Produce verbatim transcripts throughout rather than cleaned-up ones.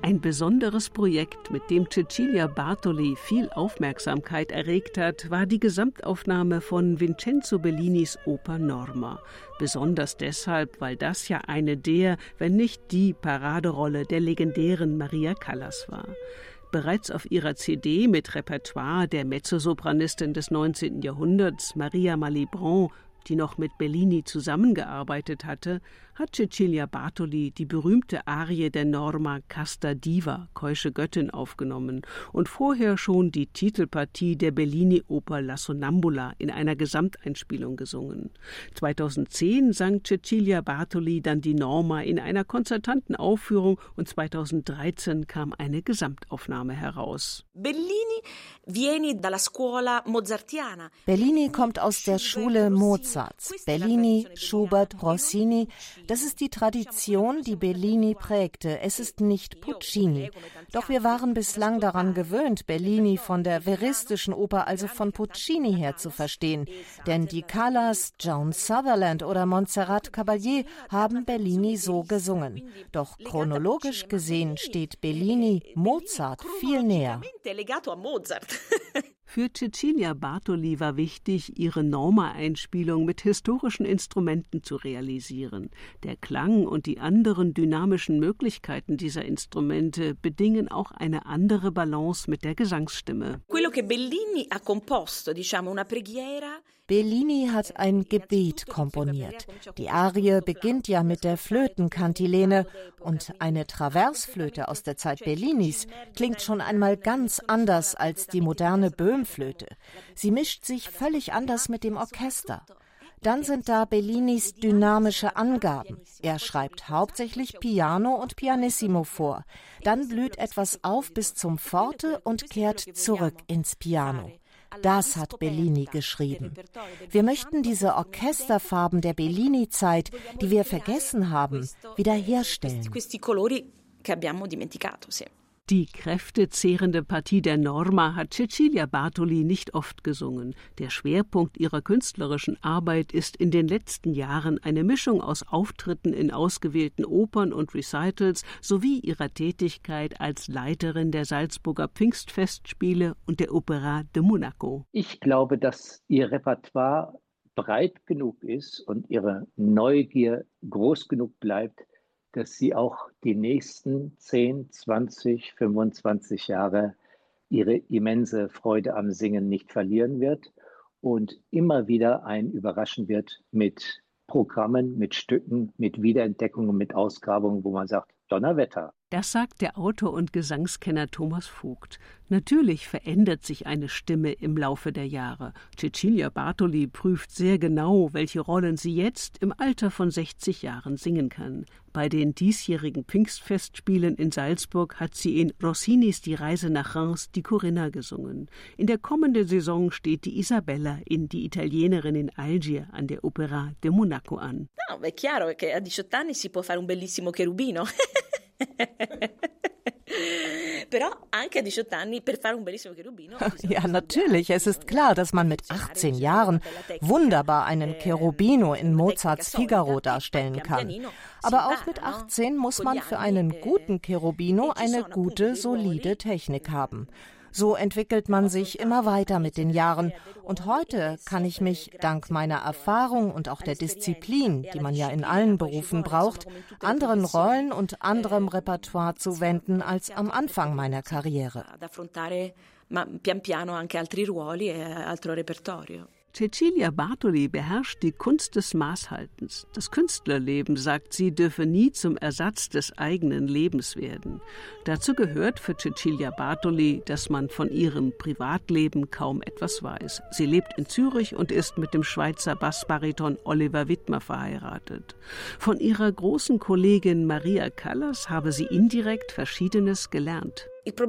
Ein besonderes Projekt, mit dem Cecilia Bartoli viel Aufmerksamkeit erregt hat, war die Gesamtaufnahme von Vincenzo Bellinis Oper Norma. Besonders deshalb, weil das ja eine der, wenn nicht die Paraderolle der legendären Maria Callas war. Bereits auf ihrer C D mit Repertoire der Mezzosopranistin des neunzehnten Jahrhunderts, Maria Malibran, die noch mit Bellini zusammengearbeitet hatte, hat Cecilia Bartoli die berühmte Arie der Norma Casta Diva, keusche Göttin, aufgenommen und vorher schon die Titelpartie der Bellini-Oper La Sonnambula in einer Gesamteinspielung gesungen. zweitausendzehn sang Cecilia Bartoli dann die Norma in einer konzertanten Aufführung und zweitausenddreizehn kam eine Gesamtaufnahme heraus. Bellini vieni dalla scuola mozartiana. Bellini kommt aus der Schule Mozarts. Bellini, Schubert, Rossini, das ist die Tradition, die Bellini prägte. Es ist nicht Puccini. Doch wir waren bislang daran gewöhnt, Bellini von der veristischen Oper, also von Puccini her zu verstehen. Denn die Callas, Joan Sutherland oder Montserrat Caballé haben Bellini so gesungen. Doch chronologisch gesehen steht Bellini Mozart viel näher. Für Cecilia Bartoli war wichtig, ihre Norma-Einspielung mit historischen Instrumenten zu realisieren. Der Klang und die anderen dynamischen Möglichkeiten dieser Instrumente bedingen auch eine andere Balance mit der Gesangsstimme. Bellini hat ein Gebet komponiert. Die Arie beginnt ja mit der Flötenkantilene und eine Traversflöte aus der Zeit Bellinis klingt schon einmal ganz anders als die moderne Böhmflöte. Sie mischt sich völlig anders mit dem Orchester. Dann sind da Bellinis dynamische Angaben. Er schreibt hauptsächlich Piano und Pianissimo vor. Dann blüht etwas auf bis zum Forte und kehrt zurück ins Piano. Das hat Bellini geschrieben. Wir möchten diese Orchesterfarben der Bellini-Zeit, die wir vergessen haben, wiederherstellen. Die kräftezehrende Partie der Norma hat Cecilia Bartoli nicht oft gesungen. Der Schwerpunkt ihrer künstlerischen Arbeit ist in den letzten Jahren eine Mischung aus Auftritten in ausgewählten Opern und Recitals sowie ihrer Tätigkeit als Leiterin der Salzburger Pfingstfestspiele und der Opéra de Monaco. Ich glaube, dass ihr Repertoire breit genug ist und ihre Neugier groß genug bleibt, dass sie auch die nächsten zehn, zwanzig, fünfundzwanzig Jahre ihre immense Freude am Singen nicht verlieren wird und immer wieder einen überraschen wird mit Programmen, mit Stücken, mit Wiederentdeckungen, mit Ausgrabungen, wo man sagt, Donnerwetter. Das sagt der Autor und Gesangskenner Thomas Vogt. Natürlich verändert sich eine Stimme im Laufe der Jahre. Cecilia Bartoli prüft sehr genau, welche Rollen sie jetzt im Alter von sechzig Jahren singen kann. Bei den diesjährigen Pfingstfestspielen in Salzburg hat sie in Rossinis Die Reise nach Reims die Corinna gesungen. In der kommenden Saison steht die Isabella in Die Italienerin in Algier an der Opéra de Monaco an. No, è chiaro che a diciotto anni si può fare un bellissimo cherubino. Ja, natürlich. Es ist klar, dass man mit achtzehn Jahren wunderbar einen Cherubino in Mozarts Figaro darstellen kann. Aber auch mit achtzehn muss man für einen guten Cherubino eine gute, solide Technik haben. So entwickelt man sich immer weiter mit den Jahren. Und heute kann ich mich dank meiner Erfahrung und auch der Disziplin, die man ja in allen Berufen braucht, anderen Rollen und anderem Repertoire zuwenden als am Anfang meiner Karriere. Cecilia Bartoli beherrscht die Kunst des Maßhaltens. Das Künstlerleben, sagt sie, dürfe nie zum Ersatz des eigenen Lebens werden. Dazu gehört für Cecilia Bartoli, dass man von ihrem Privatleben kaum etwas weiß. Sie lebt in Zürich und ist mit dem Schweizer Bassbariton Oliver Widmer verheiratet. Von ihrer großen Kollegin Maria Callas habe sie indirekt Verschiedenes gelernt.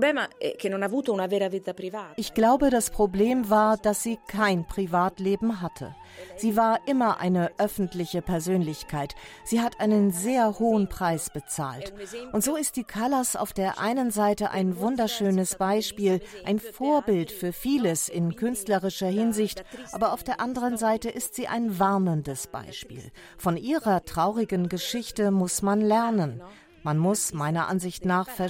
Ich glaube, das Problem war, dass sie kein Privatleben hatte. Sie war immer eine öffentliche Persönlichkeit. Sie hat einen sehr hohen Preis bezahlt. Und so ist die Callas auf der einen Seite ein wunderschönes Beispiel, ein Vorbild für vieles in künstlerischer Hinsicht, aber auf der anderen Seite ist sie ein warnendes Beispiel. Von ihrer traurigen Geschichte muss man lernen. Man muss meiner Ansicht nach verstehen,